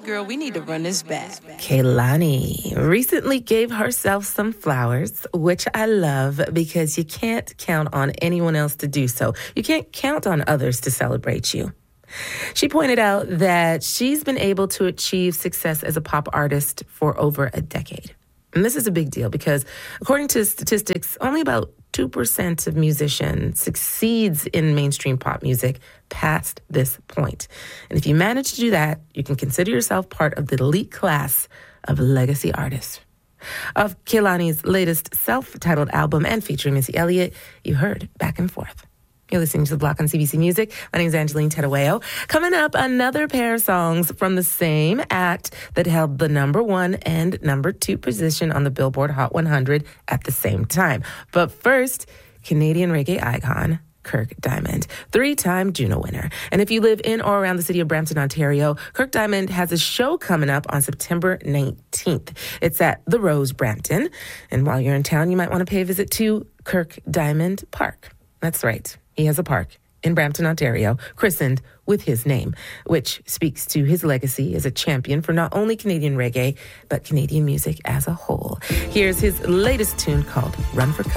girl, we need to run this back. Kehlani recently gave herself some flowers, which I love because you can't count on anyone else to do so. You can't count on others to celebrate you. She pointed out that she's been able to achieve success as a pop artist for over a decade. And this is a big deal because, according to statistics, only about 2% of musicians succeeds in mainstream pop music past this point. And if you manage to do that, you can consider yourself part of the elite class of legacy artists. Of Kehlani's latest self-titled album and featuring Missy Elliott, you heard Back and Forth. You're listening to The Block on CBC Music. My name is Angeline Tedaweo. Coming up, another pair of songs from the same act that held the number 1 and number 2 position on the Billboard Hot 100 at the same time. But first, Canadian reggae icon Kirk Diamond, 3-time Juno winner. And if you live in or around the city of Brampton, Ontario, Kirk Diamond has a show coming up on September 19th. It's at The Rose, Brampton. And while you're in town, you might want to pay a visit to Kirk Diamond Park. That's right. He has a park in Brampton, Ontario, christened with his name, which speaks to his legacy as a champion for not only Canadian reggae, but Canadian music as a whole. Here's his latest tune called Run for Cover.